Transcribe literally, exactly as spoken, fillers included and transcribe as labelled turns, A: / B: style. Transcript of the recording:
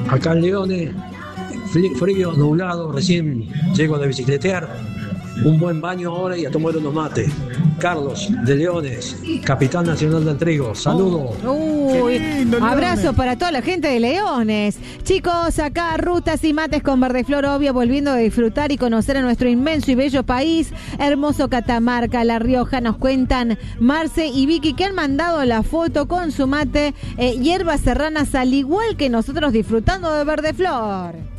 A: Acá en Leones, frío, nublado, recién llego de bicicletear. Un buen baño ahora y a tomar unos mates. Carlos de Leones, capitán nacional del trigo. Saludos.
B: Oh, uy, lindo, abrazo Leones. Para toda la gente de Leones. Chicos, acá rutas y mates con Verdeflor, obvio, volviendo a disfrutar y conocer a nuestro inmenso y bello país. Hermoso Catamarca, La Rioja, nos cuentan Marce y Vicky, que han mandado la foto con su mate, eh, hierbas serranas, al igual que nosotros, disfrutando de Verdeflor.